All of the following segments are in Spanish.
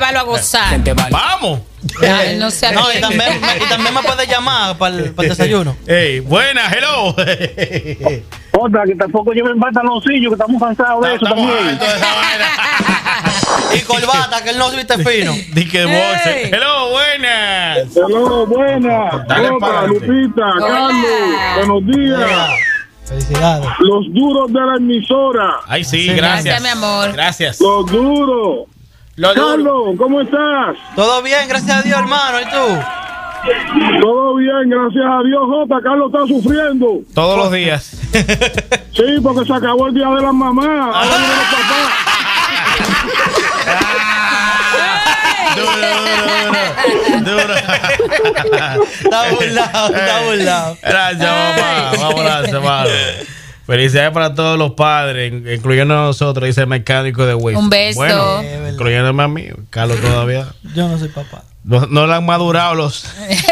Llévalo a gozar. Vamos. Ay, no se No, y también me puede llamar para el desayuno. Buena, hello. Otra, que tampoco lleven pantaloncillos, que estamos cansados de eso también. Y corbata, que él no se viste fino. Dique boxe. Hello, buenas. Hello, buenas. Dale Otra, para adelante. Lupita, Carlos, buenos días. Felicidades. Los duros de la emisora. Ay, sí, Sí, gracias. gracias, mi amor. Gracias. Los duros. Lo duro. Carlos, ¿cómo estás? Todo bien, gracias a Dios, hermano. ¿Y tú? Todo bien, gracias a Dios, Jota. Carlos está sufriendo. Todos los días. Sí, porque se acabó el día de las mamás. Ahora vienen los papás. Duro. Está burlado. Gracias, mamá. Vamos, hermano. Felicidades para todos los padres, incluyendo a nosotros, dice el mecánico de Waze. Un beso. Bueno, incluyéndome a mí, Carlos todavía. Yo no soy papá. No le han madurado los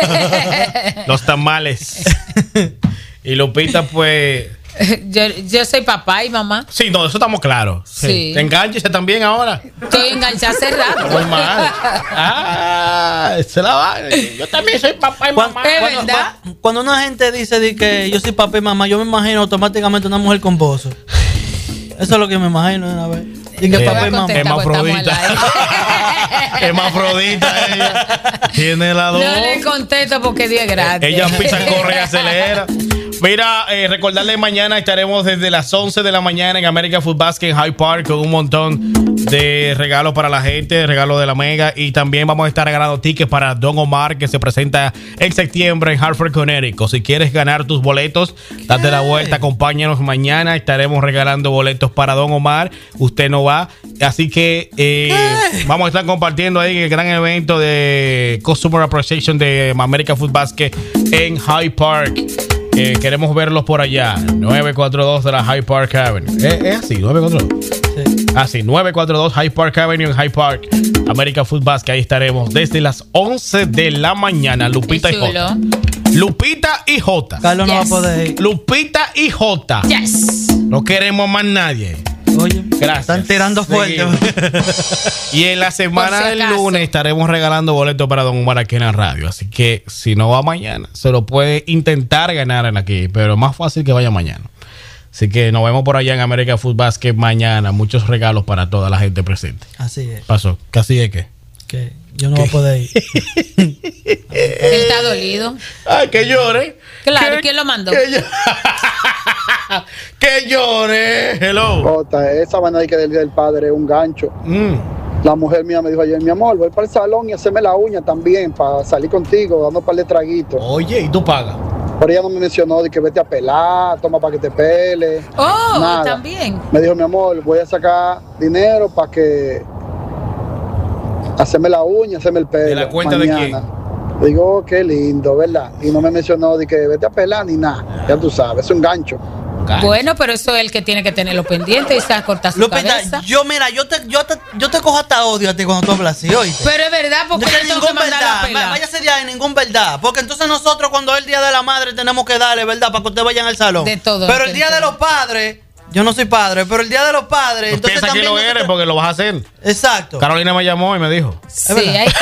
tamales. Y Lupita, pues. Yo soy papá y mamá. Sí, no, eso estamos claros. Sí. Engánchese también ahora. Estoy enganchada hace rato. Muy mal. Se la va. Yo también soy papá y mamá. Es verdad. Cuando una gente dice de que yo soy papá y mamá, yo me imagino automáticamente una mujer con bozo. Eso es lo que me imagino de una vez. Y que papá y mamá. Hermafrodita. Hermafrodita ella. Tiene la dos. No le contesto porque Dios es gratis. Ella pisa, corre y acelera. Mira, recordarle mañana estaremos desde las 11 de la mañana en American Food Basket en Hyde Park con un montón de regalos para la gente, regalos de la Mega, y también vamos a estar regalando tickets para Don Omar que se presenta en septiembre en Hartford, Connecticut. Si quieres ganar tus boletos, date la vuelta, acompáñanos mañana, estaremos regalando boletos para Don Omar. Usted no va, así que vamos a estar compartiendo ahí el gran evento de Customer Appreciation de American Food Basket en Hyde Park. Queremos verlos por allá. 942 de la Hyde Park Avenue. ¿Es así? 942. Sí. Así, 942 Hyde Park Avenue en Hyde Park. American Food Basket. Ahí estaremos desde las 11 de la mañana. Lupita y Jota. Lupita y Jota. Carlos no va a poder ir. Lupita y Jota. Yes. No queremos más nadie. Oye, Gracias. están tirando fuerte. Y en la semana Por si del acaso. lunes estaremos regalando boletos para Don Omar aquí en la radio. Así que si no va mañana, se lo puede intentar ganar en aquí, pero es más fácil que vaya mañana. Así que nos vemos por allá en American Food Basket mañana. Muchos regalos para toda la gente presente. Así es. Pasó. ¿Casi de qué? Que yo no voy a poder ir. Él está dolido. Ay, que llore. Claro, ¿quién lo mandó? Que llore. Hello. Jota, esa vaina de que del Día del Padre es un gancho. La mujer mía me dijo ayer, mi amor, voy para el salón y hacerme la uña también para salir contigo, dando un par de traguitos. Oye, ¿y tú pagas? Pero ella no me mencionó de que vete a pelar, toma para que te pele. Oh, Nada. también. Me dijo, mi amor, voy a sacar dinero para que hacerme la uña, hacerme el pelo. ¿De la cuenta de quién? Digo, oh, qué lindo, ¿verdad? Y no me mencionó de que vete a pelar ni nada. Ya tú sabes, es un gancho. Bueno, pero eso es el que tiene que tenerlo pendiente y se va a cortar su Lupita, cabeza. yo te cojo hasta odio a ti cuando tú hablas así, oíste. Pero es verdad, porque No yo hay tengo que ningún mandar a verdad, pelar. váyase de ahí, ningún verdad. Porque entonces nosotros cuando es el Día de la Madre tenemos que darle, ¿verdad? Para que ustedes vayan al salón. De todo. Pero el Día de los Padres, yo no soy padre, pero el Día de los Padres, entonces Piensa que también lo eres nosotros- porque lo vas a hacer. Exacto. Carolina me llamó y me dijo. Sí, hay que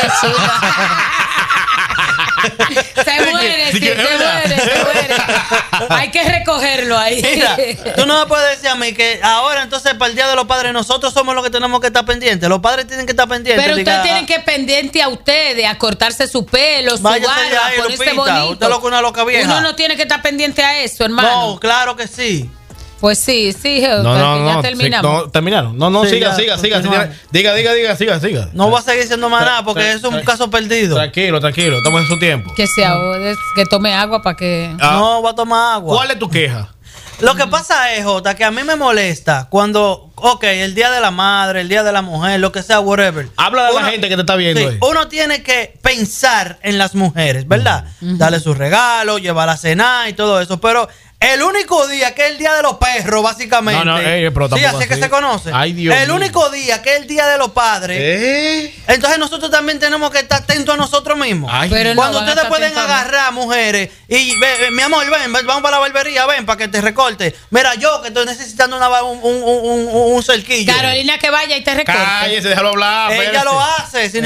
se muere, Sí, sí, que se es verdad. muere. Hay que recogerlo ahí. Mira, tú no me puedes decir a mí que ahora entonces para el Día de los Padres nosotros somos los que tenemos que estar pendientes. Los padres tienen que estar pendientes. Pero Diga, ustedes tienen que pendiente a ustedes, a cortarse su pelo, su váyase barba, de ahí, a ponerse Lupita, bonito. usted lo que una loca vieja. Uno no tiene que estar pendiente a eso, hermano. No, claro que sí. Pues sí, No, ya terminamos. no, terminaron. No, Sí, siga. ya, continuamos. Diga. No voy a seguir diciendo más nada porque es un caso perdido. Tranquilo, toma su tiempo. Que se ahogue, que tome agua para que... No, voy a tomar agua. ¿Cuál es tu queja? Lo que pasa es, Jota, que a mí me molesta cuando, el Día de la Madre, el Día de la Mujer, lo que sea, whatever. Habla de la gente que te está viendo Sí, ahí. uno tiene que pensar en las mujeres, ¿verdad? Darle sus regalos, llevar a cenar y todo eso. Pero El único día que es el día de los perros, básicamente. No, pero sí, así es que se conoce. Ay, Dios el mío. único día que es el día de los padres. Entonces nosotros también tenemos que estar atentos a nosotros mismos. Ay, Pero cuando no, ustedes pueden agarrar mujeres y mi amor, ven, vamos para la barbería, ven, para que te recorte. Mira, yo que estoy necesitando un cerquillo. Carolina que vaya y te recorte. Cállese, déjalo hablar. Ella espérese. lo hace.